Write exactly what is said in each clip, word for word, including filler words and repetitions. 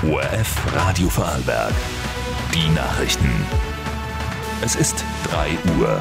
O R F Radio Vorarlberg. Die Nachrichten. Es ist drei Uhr.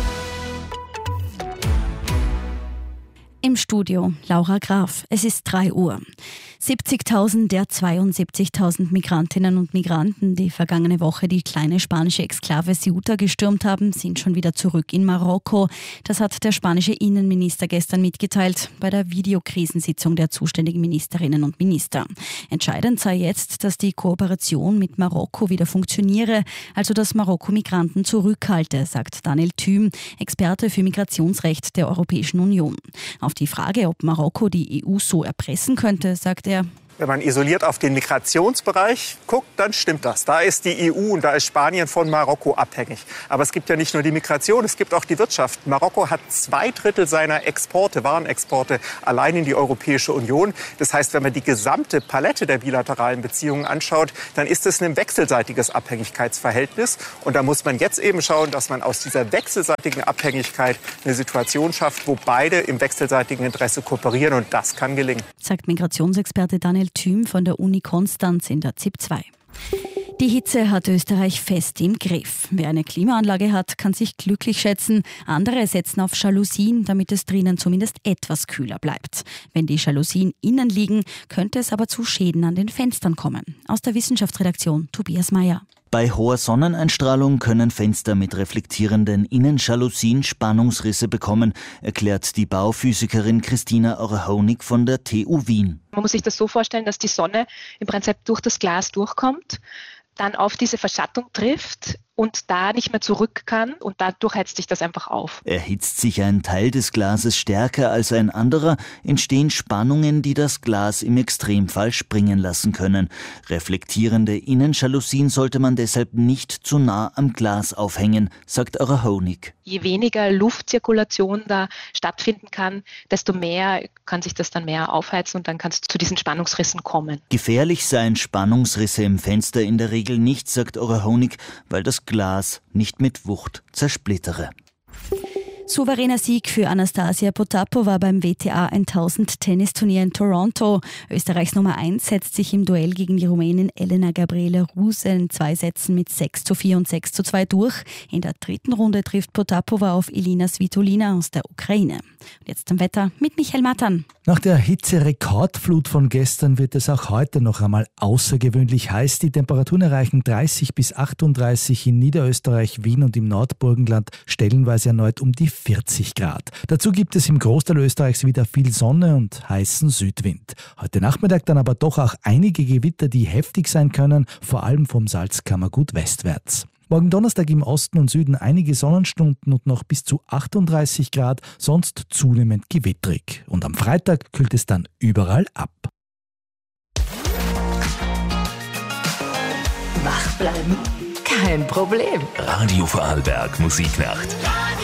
Im Studio Laura Graf. Es ist drei Uhr. siebzigtausend der zweiundsiebzigtausend Migrantinnen und Migranten, die vergangene Woche die kleine spanische Exklave Ceuta gestürmt haben, sind schon wieder zurück in Marokko. Das hat der spanische Innenminister gestern mitgeteilt bei der Videokrisensitzung der zuständigen Ministerinnen und Minister. Entscheidend sei jetzt, dass die Kooperation mit Marokko wieder funktioniere, also dass Marokko Migranten zurückhalte, sagt Daniel Thüm, Experte für Migrationsrecht der Europäischen Union. Auf die Frage, ob Marokko die E U so erpressen könnte, sagt er: Wenn man isoliert auf den Migrationsbereich guckt, dann stimmt das. Da ist die E U und da ist Spanien von Marokko abhängig. Aber es gibt ja nicht nur die Migration, es gibt auch die Wirtschaft. Marokko hat zwei Drittel seiner Exporte, Warenexporte, allein in die Europäische Union. Das heißt, wenn man die gesamte Palette der bilateralen Beziehungen anschaut, dann ist es ein wechselseitiges Abhängigkeitsverhältnis. Und da muss man jetzt eben schauen, dass man aus dieser wechselseitigen Abhängigkeit eine Situation schafft, wo beide im wechselseitigen Interesse kooperieren. Und das kann gelingen. Sagt Migrationsexperte Daniel Thüm von der Uni Konstanz in der Z I P zwei. Die Hitze hat Österreich fest im Griff. Wer eine Klimaanlage hat, kann sich glücklich schätzen. Andere setzen auf Jalousien, damit es drinnen zumindest etwas kühler bleibt. Wenn die Jalousien innen liegen, könnte es aber zu Schäden an den Fenstern kommen. Aus der Wissenschaftsredaktion Tobias Mayer. Bei hoher Sonneneinstrahlung können Fenster mit reflektierenden Innenjalousien Spannungsrisse bekommen, erklärt die Bauphysikerin Christina Orahonig von der T U Wien. Man muss sich das so vorstellen, dass die Sonne im Prinzip durch das Glas durchkommt, dann auf diese Verschattung trifft und da nicht mehr zurück kann und dadurch heizt sich das einfach auf. Erhitzt sich ein Teil des Glases stärker als ein anderer, entstehen Spannungen, die das Glas im Extremfall springen lassen können. Reflektierende Innenjalousien sollte man deshalb nicht zu nah am Glas aufhängen, sagt Orahonig. Je weniger Luftzirkulation da stattfinden kann, desto mehr kann sich das dann mehr aufheizen und dann kann es zu diesen Spannungsrissen kommen. Gefährlich seien Spannungsrisse im Fenster in der Regel nicht, sagt Orahonig, weil das Glas nicht mit Wucht zersplittere. Souveräner Sieg für Anastasia Potapova beim W T A tausend Tennisturnier in Toronto. Österreichs Nummer eins setzt sich im Duell gegen die Rumänin Elena Gabriela Ruse in zwei Sätzen mit sechs zu vier und sechs zu zwei durch. In der dritten Runde trifft Potapova auf Elina Svitolina aus der Ukraine. Und jetzt zum Wetter mit Michael Mattern. Nach der Hitze-Rekordflut von gestern wird es auch heute noch einmal außergewöhnlich heiß. Die Temperaturen erreichen dreißig bis achtunddreißig in Niederösterreich, Wien und im Nordburgenland, stellenweise erneut um die vierzig Grad. Dazu gibt es im Großteil Österreichs wieder viel Sonne und heißen Südwind. Heute Nachmittag dann aber doch auch einige Gewitter, die heftig sein können, vor allem vom Salzkammergut westwärts. Morgen Donnerstag im Osten und Süden einige Sonnenstunden und noch bis zu achtunddreißig Grad, sonst zunehmend gewittrig. Und am Freitag kühlt es dann überall ab. Wach bleiben? Kein Problem. Radio Vorarlberg Musiknacht.